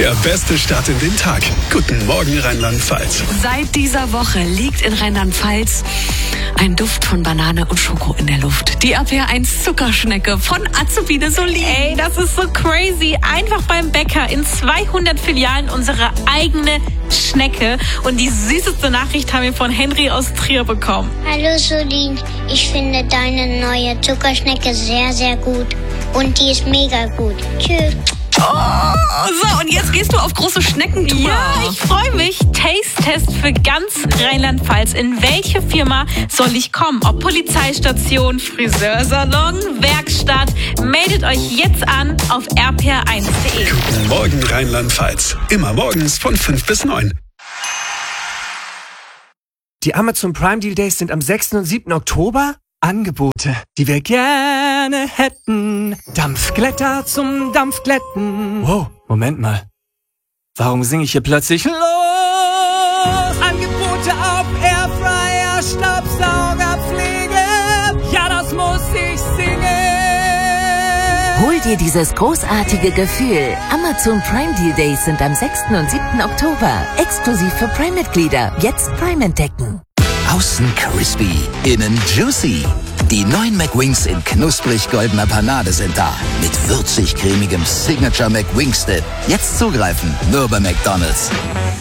Der beste Start in den Tag. Guten Morgen, Rheinland-Pfalz. Seit dieser Woche liegt in Rheinland-Pfalz ein Duft von Banane und Schoko in der Luft. Die RPR1 Zuckerschnecke von Azubine Solin. Ey, das ist so crazy. Einfach beim Bäcker in 200 Filialen unsere eigene Schnecke. Und die süßeste Nachricht haben wir von Henry aus Trier bekommen. Hallo Solin, ich finde deine neue Zuckerschnecke sehr, sehr gut. Und die ist mega gut. Tschüss. So, und jetzt gehst du auf große Schneckentour. Ja, ich freue mich. Taste-Test für ganz Rheinland-Pfalz. In welche Firma soll ich kommen? Ob Polizeistation, Friseursalon, Werkstatt? Meldet euch jetzt an auf rpr1.de. Guten Morgen, Rheinland-Pfalz. Immer morgens von 5 bis 9. Die Amazon Prime Deal Days sind am 6. und 7. Oktober. Angebote, die wir gerne hätten. Dampfglätter zum Dampfglätten. Wow, Moment mal. Warum singe ich hier plötzlich los? Angebote auf Airfryer, Staubsaugerpflege. Ja, das muss ich singen. Hol dir dieses großartige Gefühl. Amazon Prime Deal Days sind am 6. und 7. Oktober. Exklusiv für Prime-Mitglieder. Jetzt Prime entdecken. Außen crispy, innen juicy. Die neuen McWings in knusprig goldener Panade sind da. Mit würzig-cremigem Signature McWings Dip. Jetzt zugreifen, nur bei McDonald's.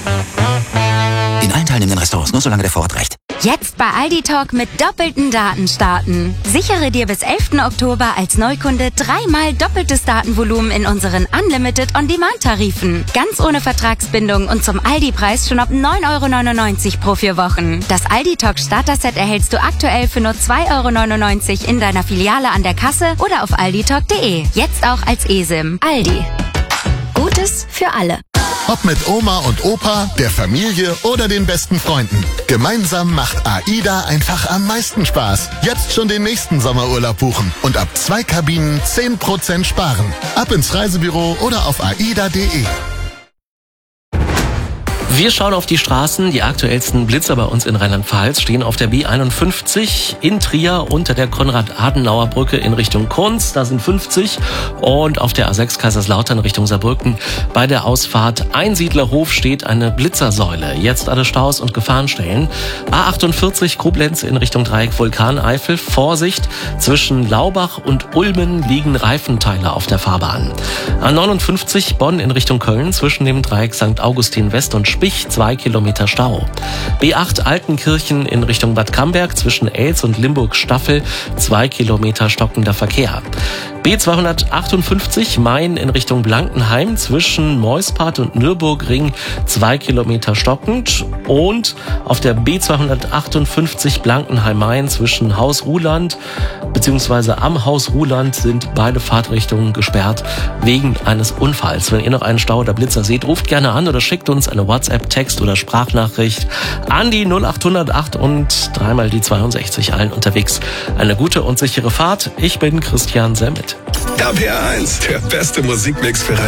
In allen teilnehmenden Restaurants, nur solange der Vorrat reicht. Jetzt bei Aldi Talk mit doppelten Daten starten. Sichere dir bis 11. Oktober als Neukunde 3-mal doppeltes Datenvolumen in unseren Unlimited On-Demand-Tarifen. Ganz ohne Vertragsbindung und zum Aldi-Preis schon ab 9,99 € pro 4 Wochen. Das Aldi Talk Starter-Set erhältst du aktuell für nur 2,99 € in deiner Filiale an der Kasse oder auf alditalk.de. Jetzt auch als eSIM. Aldi. Gutes für alle. Ob mit Oma und Opa, der Familie oder den besten Freunden. Gemeinsam macht AIDA einfach am meisten Spaß. Jetzt schon den nächsten Sommerurlaub buchen und ab 2 Kabinen 10% sparen. Ab ins Reisebüro oder auf aida.de. Wir schauen auf die Straßen. Die aktuellsten Blitzer bei uns in Rheinland-Pfalz stehen auf der B51 in Trier unter der Konrad-Adenauer-Brücke in Richtung Kunz. Da sind 50. Und auf der A6 Kaiserslautern Richtung Saarbrücken bei der Ausfahrt Einsiedlerhof steht eine Blitzersäule. Jetzt alle Staus und Gefahrenstellen. A48 Koblenz in Richtung Dreieck Vulkaneifel. Vorsicht, zwischen Laubach und Ulmen liegen Reifenteile auf der Fahrbahn. A59 Bonn in Richtung Köln zwischen dem Dreieck St. Augustin West und Spich 2 Kilometer Stau. B8 Altenkirchen in Richtung Bad Camberg zwischen Elz und Limburg-Staffel 2 Kilometer stockender Verkehr. B258 Main in Richtung Blankenheim zwischen Meuspart und Nürburgring 2 Kilometer stockend. Und auf der B258 Blankenheim-Main zwischen Haus Ruhland bzw. am Haus Ruhland sind beide Fahrtrichtungen gesperrt wegen eines Unfalls. Wenn ihr noch einen Stau oder Blitzer seht, ruft gerne an oder schickt uns eine WhatsApp, Text oder Sprachnachricht an die 0808 und 3 die 62. Allen unterwegs eine gute und sichere Fahrt. Ich bin Christian Semmet. RPR1, der beste Musikmix für